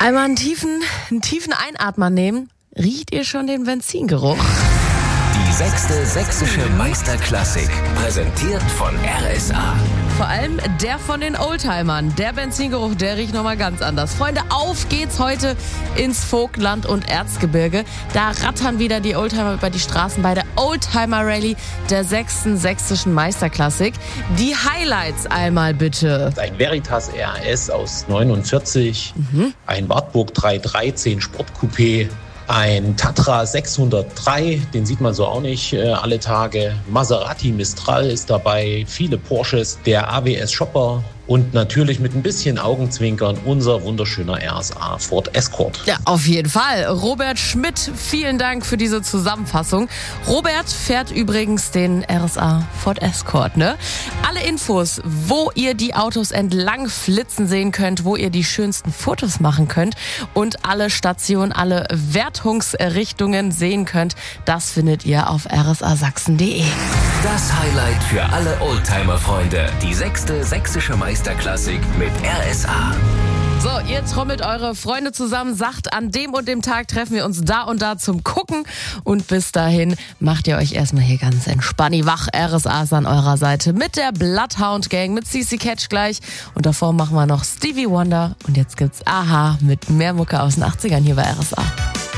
Einmal einen tiefen Einatmer nehmen. Riecht ihr schon den Benzingeruch? Die 6. Sächsische Meisterklassik, präsentiert von RSA. Vor allem der von den Oldtimern. Der Benzingeruch, der riecht nochmal ganz anders. Freunde, auf geht's heute ins Vogtland und Erzgebirge. Da rattern wieder die Oldtimer über die Straßen bei der Oldtimer Rallye der 6. Sächsischen Meisterklassik. Die Highlights einmal bitte. Ein Veritas RS aus 49, ein Wartburg 313 Sportcoupé, ein Tatra 603, den sieht man so auch nicht alle Tage. Maserati Mistral ist dabei, viele Porsches, der AWS Shopper und natürlich mit ein bisschen Augenzwinkern unser wunderschöner RSA Ford Escort. Ja, auf jeden Fall. Robert Schmidt, vielen Dank für diese Zusammenfassung. Robert fährt übrigens den RSA Ford Escort, ne? Alle Infos, wo ihr die Autos entlang flitzen sehen könnt, wo ihr die schönsten Fotos machen könnt und alle Stationen, alle Wertungsrichtungen sehen könnt, das findet ihr auf rsasachsen.de. Das Highlight für alle Oldtimer-Freunde. Die 6. Sächsische Meisterklassik mit RSA. So, ihr trommelt eure Freunde zusammen, sagt, an dem und dem Tag treffen wir uns da und da zum Gucken. Und bis dahin macht ihr euch erstmal hier ganz entspannt wach. RSA ist an eurer Seite mit der Bloodhound Gang, mit CC Catch gleich. Und davor machen wir noch Stevie Wonder. Und jetzt gibt's Aha mit mehr Mucke aus den 80ern hier bei RSA.